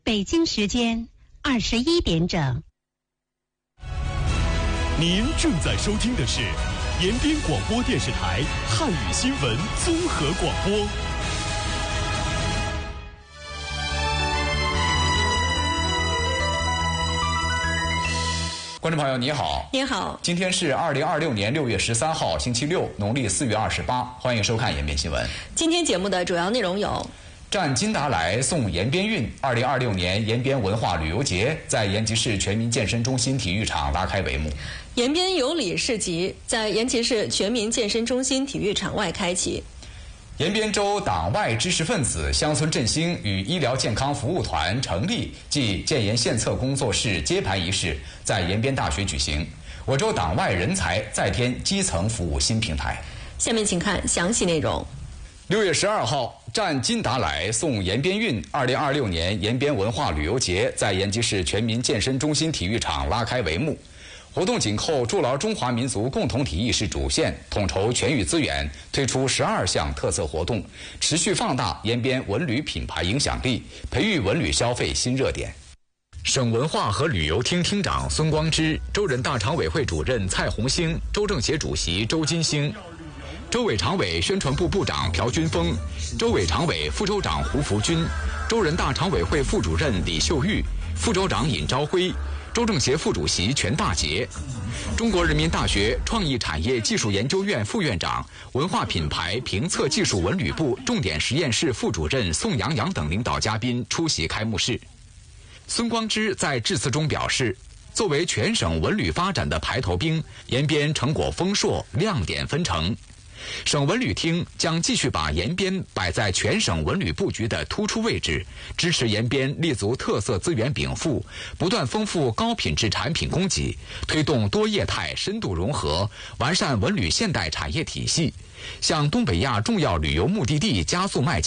北京时间21点整。 您正在收听的是延边广播电视台汉语新闻综合广播。 观众朋友你好， 您好， 今天是2026年6月13号星期六，农历4月28，欢迎收看延边新闻。 今天节目的主要内容有： 战金达莱送延边韵，2026年延边文化旅游节在延吉市全民健身中心体育场拉开帷幕； 延边有礼市集在延吉市全民健身中心体育场外开启； 延边州党外知识分子乡村振兴与医疗健康服务团成立暨建言献策工作室揭牌仪式在延边大学举行。我州党外人才再添基层服务新平台。 下面请看详细内容。 6月12号，战金达莱送延边韵2026年延边文化旅游节在延吉市全民健身中心体育场拉开帷幕。活动紧扣筑牢中华民族共同体意识主线，统筹全域资源，推出12项特色活动，持续放大延边文旅品牌影响力，培育文旅消费新热点。省文化和旅游厅厅长孙光之、州人大常委会主任蔡红星、州政协主席周金星、州委常委宣传部部长朴军峰、州委常委副州长胡福军、州人大常委会副主任李秀玉、副州长尹朝辉、州政协副主席全大杰、中国人民大学创意产业技术研究院副院长、文化品牌评测技术文旅部重点实验室副主任宋阳阳等领导嘉宾出席开幕式。孙光之在致辞中表示，作为全省文旅发展的排头兵，延边成果丰硕，亮点纷呈。省文旅厅将继续把延边摆在全省文旅布局的突出位置，支持延边立足特色资源禀赋，不断丰富高品质产品供给，推动多业态深度融合，完善文旅现代产业体系，向东北亚重要旅游目的地加速迈进。